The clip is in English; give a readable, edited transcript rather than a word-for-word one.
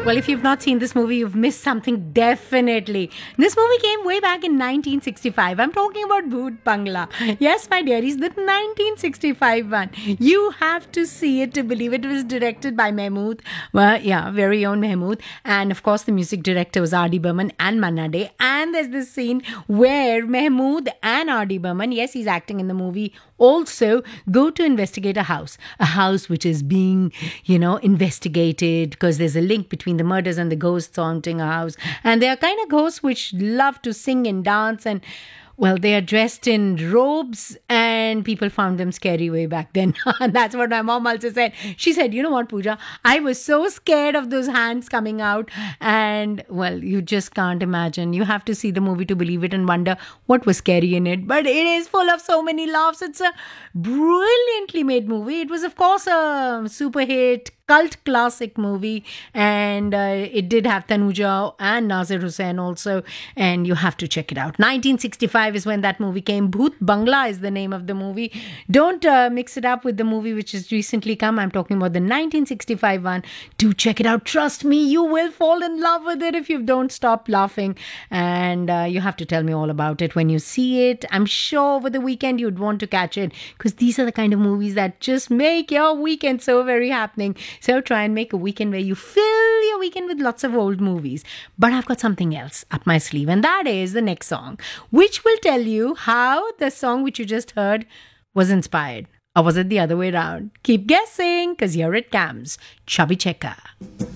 Well, if you've not seen this movie, you've missed something definitely. This movie came way back in 1965. I'm talking about Bhoot Bangla. Yes, my dearies, the 1965 one. You have to see it to believe it. It was directed by Mehmood. Well, yeah, very own Mehmood. And of course, the music director was R.D. Burman and Manna Dey. And there's this scene where Mehmood and R.D. Burman, yes, he's acting in the movie, also go to investigate a house which is being, investigated because there's a link between the murders and the ghosts haunting a house. And they are kind of ghosts which love to sing and dance, and well, they are dressed in robes, and people found them scary way back then. And that's what my mom also said. She said, you know what, Pooja, I was so scared of those hands coming out. And well, you just can't imagine. You have to see the movie to believe it and wonder what was scary in it. But it is full of so many laughs. It's a brilliantly made movie. It was, of course, a super hit cult classic movie, and it did have Tanuja and Nazir Hussain also, and you have to check it out. 1965 is when that movie came. Bhoot Bangla is the name of the movie. Don't mix it up with the movie which has recently come. I'm talking about the 1965 one. Do check it out. Trust me, you will fall in love with it if you don't stop laughing, and you have to tell me all about it when you see it. I'm sure over the weekend you'd want to catch it, because these are the kind of movies that just make your weekend so very happening. So try and make a weekend where you fill your weekend with lots of old movies. But I've got something else up my sleeve, and that is the next song, which will tell you how the song which you just heard was inspired. Or was it the other way around? Keep guessing, because here it comes. Chubby Checker.